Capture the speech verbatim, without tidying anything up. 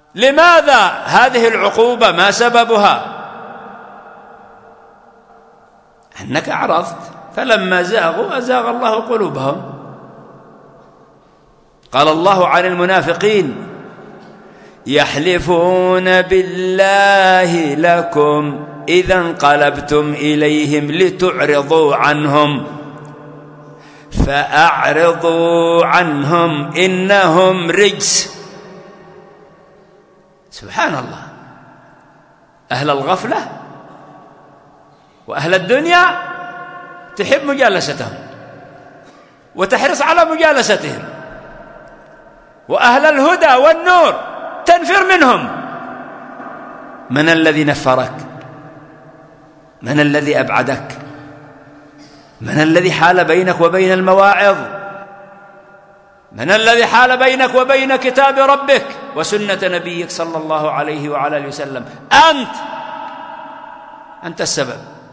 لماذا هذه العقوبة؟ ما سببها؟ أنك أعرضت، فلما زاغوا أزاغ الله قلوبهم. قال الله عن المنافقين: يحلفون بالله لكم إذا انقلبتم إليهم لتعرضوا عنهم فأعرضوا عنهم إنهم رجس. سبحان الله، أهل الغفلة وأهل الدنيا تحب مجالستهم وتحرص على مجالستهم، وأهل الهدى والنور تنفر منهم. من الذي نفرك؟ من الذي أبعدك؟ من الذي حال بينك وبين المواعظ؟ من الذي حال بينك وبين كتاب ربك وسنة نبيك صلى الله عليه وعلى آله وسلم؟ أنت أنت السبب.